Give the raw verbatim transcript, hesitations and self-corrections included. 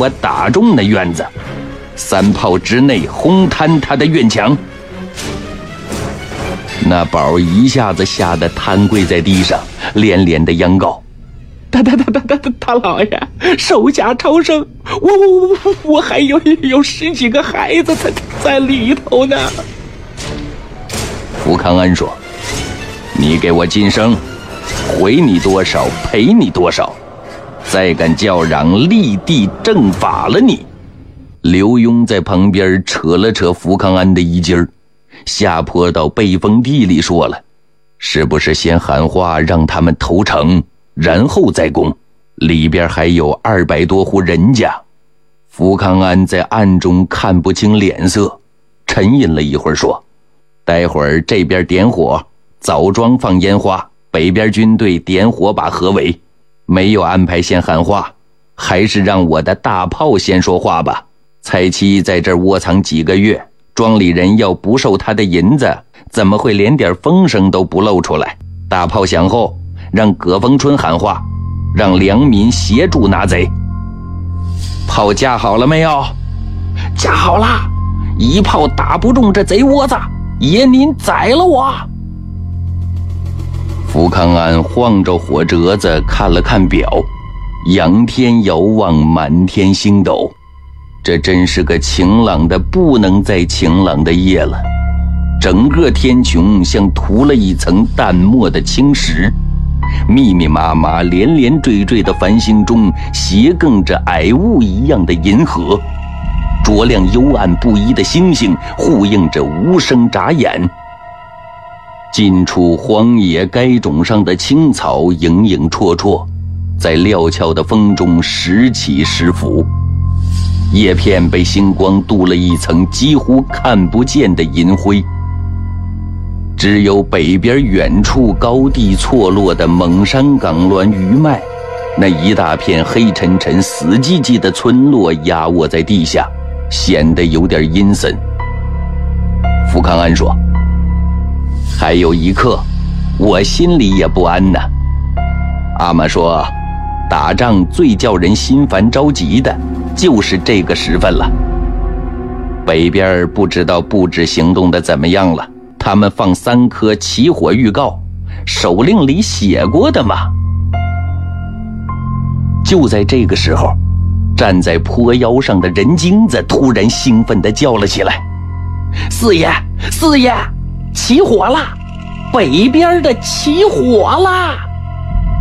我打中那院子，三炮之内轰瘫他的院墙。那宝一下子吓得瘫跪在地上，连连的央告：大大大大大大大老爷，寿甲超生，我我我我还有有十几个孩子在在里头呢。福康安说：你给我噤声，回你多少赔你多少，再敢叫嚷，立地正法了你。刘墉在旁边扯了扯福康安的衣襟儿，下坡到背风地里说了：是不是先喊话让他们投诚，然后再攻？里边还有二百多户人家。福康安在暗中看不清脸色，沉吟了一会儿说：待会儿这边点火，枣庄放烟花，北边军队点火把合围。没有安排先喊话，还是让我的大炮先说话吧。蔡七在这儿窝藏几个月，庄里人要不收他的银子，怎么会连点风声都不露出来？大炮响后，让葛逢春喊话，让良民协助拿贼。炮架好了没有？架好了，一炮打不中这贼窝子，爷您宰了我。福康安晃着火折子看了看表，仰天遥望，满天星斗，这真是个晴朗的不能再晴朗的夜了。整个天穹像涂了一层淡墨的青石，密密麻麻连连缀缀的繁星中斜亘着霭雾一样的银河，灼亮幽暗不一的星星呼应着无声眨眼。近处荒野该冢上的青草影影绰绰，在料峭的风中时起时伏，叶片被星光镀了一层几乎看不见的银灰。只有北边远处高地错落的蒙山岗峦余脉，那一大片黑沉沉死寂寂的村落压卧在地下，显得有点阴森。福康安说：还有一刻，我心里也不安呢。阿玛说，打仗最叫人心烦着急的就是这个时分了。北边不知道布置行动的怎么样了，他们放三颗起火预告，手令里写过的嘛。就在这个时候，站在坡腰上的人精子突然兴奋地叫了起来：四爷，四爷，起火了，北边的起火了！